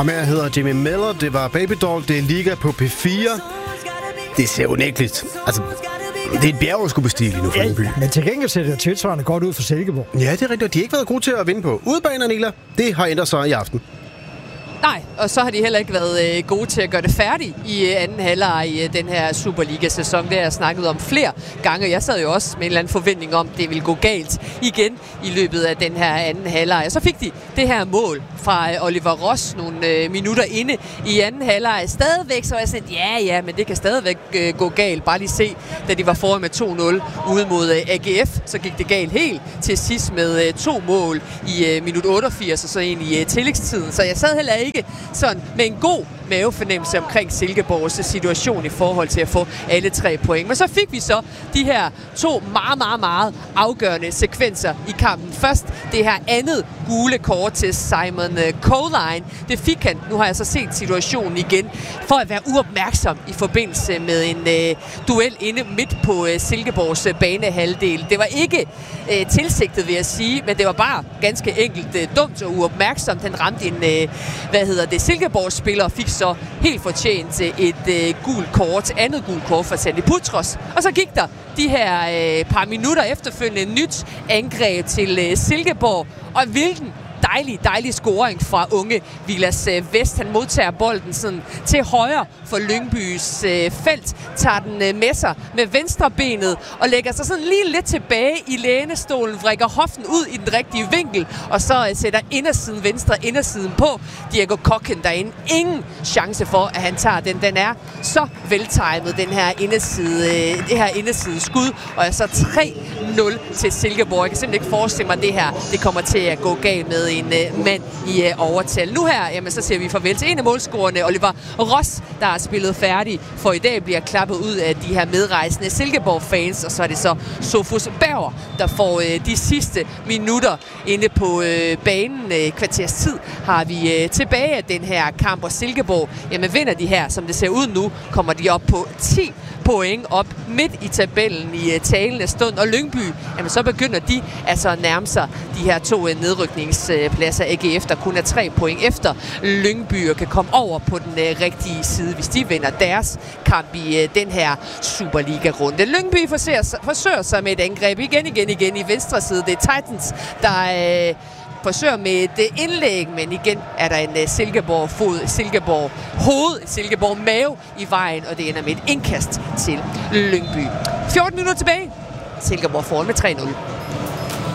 Ham her hedder Jimmy Miller, det var Baby Doll, det er Liga på P4. Det ser unægteligt. Altså, det er et bjerg, at skulle bestige lige nu for Lyngby. Men til gengæld ser det tilsvarende godt ud for Silkeborg. Ja, det er rigtigt. De har ikke været gode til at vinde på udebane, Nila. Det har ændret sig i aften. Nej, og så har de heller ikke været gode til at gøre det færdigt i anden halvleg i den her Superliga-sæson. Det har jeg snakket om flere gange. Jeg sad jo også med en eller anden forventning om, at det ville gå galt igen i løbet af den her anden halvleg. Og så fik de det her mål fra Oliver Ross nogle minutter inde i anden halvleg. Stadigvæk så var jeg sådan, ja, men det kan stadigvæk gå galt. Bare lige se, da de var foran med 2-0 ude mod AGF, så gik det galt helt til sidst med 2 mål i minut 88 og så en i tillægstiden. Så jeg sad heller ikke sådan med en god mavefornemmelse omkring Silkeborgs situation i forhold til at få alle 3 point. Men så fik vi så de her 2 meget afgørende sekvenser i kampen. Først det her andet gule kort til Simon Colline. Det fik han, nu har jeg så set situationen igen, for at være uopmærksom i forbindelse med en duel inde midt på Silkeborgs banehalvdel. Det var ikke tilsigtet, vil jeg sige, men det var bare ganske enkelt dumt og uopmærksomt. Han ramte en, Silkeborgs spiller og fik så helt fortjent et andet gult kort for Sandy Putros. Og så gik der de her par minutter efterfølgende nyt angreb til Silkeborg, og hvilken dejlig scoring fra unge Vilas Vest. Han modtager bolden sådan til højre for Lyngbys felt, tager den med sig med venstre benet og lægger sig sådan lige lidt tilbage i lænestolen, vrikker hoften ud i den rigtige vinkel, og så sætter venstre indersiden på. Diego Kokken derinde. Ingen chance for, at han tager den. Den er så veltimet, det her inderside skud, og er så 3-0 til Silkeborg. Jeg kan simpelthen ikke forestille mig, at det her det kommer til at gå galt med en mand i overtal. Nu her, jamen, så siger vi farvel til en af målscorerne, Oliver Ross, der har spillet færdig, for i dag bliver klappet ud af de her medrejsende Silkeborg-fans, og så er det så Sofus Berger, der får de sidste minutter inde på banen. Kvarters tid har vi tilbage af den her kamp, og Silkeborg, jamen vinder de her, som det ser ud nu, kommer de op på 10 point op midt i tabellen i talende stund, og Lyngby, jamen så begynder de altså at nærme sig de her 2 nedrykningspladser. AGF, der kun er 3 point efter Lyngby, og kan komme over på den rigtige side, hvis de vinder deres kamp i den her Superliga-runde. Lyngby forsøger sig med et angreb igen i venstre side. Det er Titans, der forsøger med et indlæg, men igen er der en Silkeborg-fod, Silkeborg-hoved, Silkeborg-mave i vejen, og det ender med et indkast til Lyngby. 14 minutter tilbage. Silkeborg foran med 3-0.